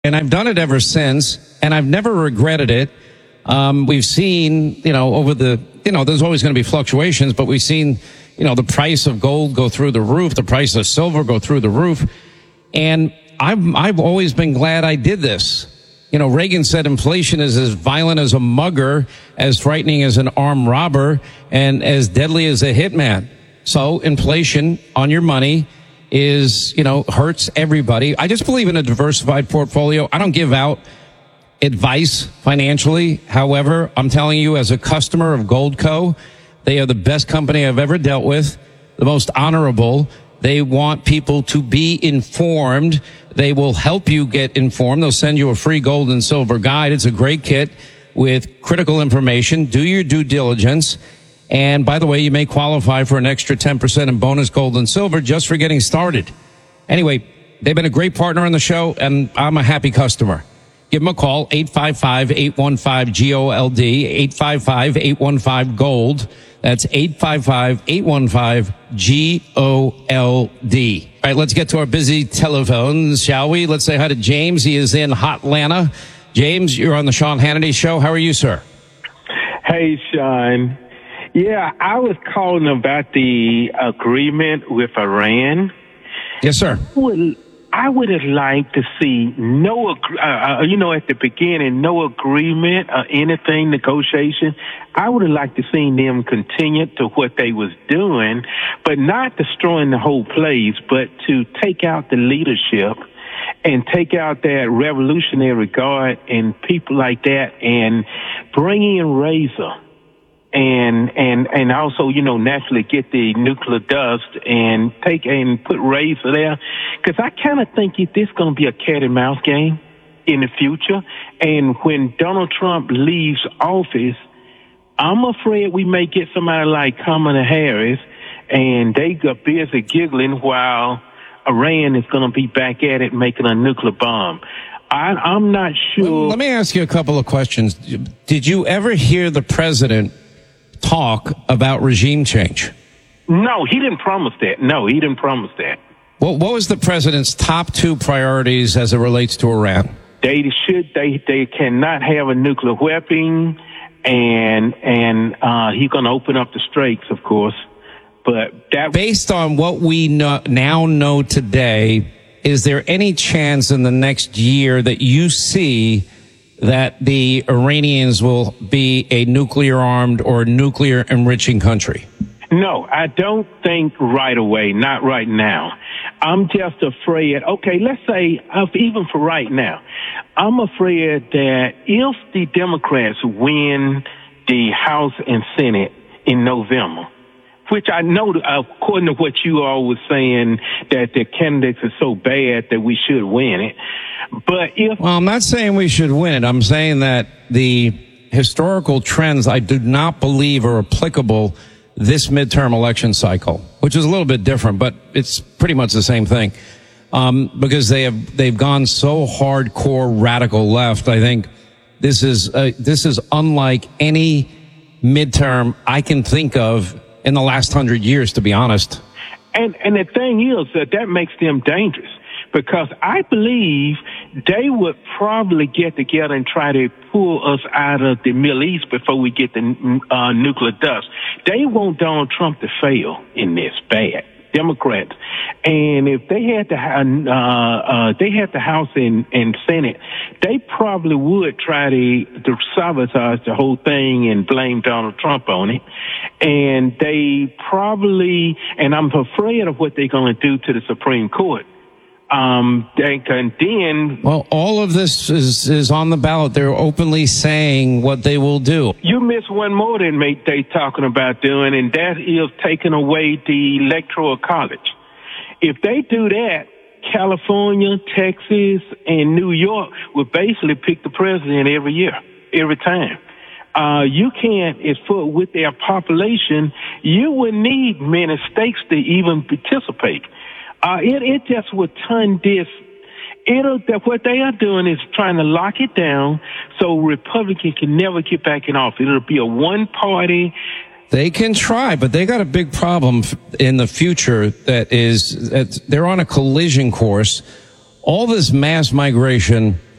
And I've done it ever since, and I've never regretted it. We've seen, over there's always going to be fluctuations, but we've seen, the price of gold go through the roof, the price of silver go through the roof. And I've always been glad I did this. Reagan said inflation is as violent as a mugger, as frightening as an armed robber, and as deadly as a hitman. So inflation on your money is, hurts everybody. I just believe in a diversified portfolio. I don't give out advice financially. However, I'm telling you, as a customer of Goldco, they are the best company I've ever dealt with, the most honorable. They want people to be informed. They will help you get informed. They'll send you a free gold and silver guide. It's a great kit with critical information. Do your due diligence. And by the way, you may qualify for an extra 10% in bonus gold and silver just for getting started. Anyway, they've been a great partner on the show, and I'm a happy customer. Give them a call, 855-815-GOLD, 855-815-GOLD. That's 855-815-GOLD. All right, let's get to our busy telephones, shall we? Let's say hi to James. He is in Hotlanta. James, you're on the Sean Hannity Show. How are you, sir? Hey, Sean. Yeah, I was calling about the agreement with Iran. Yes, sir. I would have liked to see at the beginning, no agreement or anything, negotiation. I would have liked to see them continue to what they was doing, but not destroying the whole place, but to take out the leadership and take out that Revolutionary Guard and people like that and bring in Razor. And also, naturally get the nuclear dust and put Razor there. Cause I kind of think this going to be a cat and mouse game in the future. And when Donald Trump leaves office, I'm afraid we may get somebody like Kamala Harris and they got busy giggling while Iran is going to be back at it making a nuclear bomb. I'm not sure. Well, let me ask you a couple of questions. Did you ever hear the president talk about regime change? No, he didn't promise that. Well, what was the president's top two priorities as it relates to Iran? They cannot have a nuclear weapon, and he's going to open up the straits, of course. But based on what we now know today, is there any chance in the next year that you see that the Iranians will be a nuclear-armed or nuclear-enriching country? No, I don't think right away, not right now. I'm just afraid, let's say, even for right now, I'm afraid that if the Democrats win the House and Senate in November, which I know, according to what you all were saying, that the candidates are so bad that we should win it. But well, I'm not saying we should win it. I'm saying that the historical trends I do not believe are applicable this midterm election cycle, which is a little bit different, but it's pretty much the same thing. Because they've gone so hardcore radical left. I think this is unlike any midterm I can think of in the last 100 years, to be honest. And the thing is that makes them dangerous, because I believe they would probably get together and try to pull us out of the Middle East before we get the nuclear dust. They want Donald Trump to fail in this bad. Democrats. And if they had the House and Senate, they probably would try to sabotage the whole thing and blame Donald Trump on it. And they probably, and I'm afraid of what they're going to do to the Supreme Court. Well, all of this is on the ballot. They're openly saying what they will do. You miss one more than they talking about doing, and that is taking away the electoral college. If they do that, California, Texas, and New York will basically pick the president every year, every time. You can't, with their population, you would need many states to even participate. It just would turn this. What they are doing is trying to lock it down so Republicans can never get back in office. It'll be a one party. They can try, but they got a big problem in the future that they're on a collision course. All this mass migration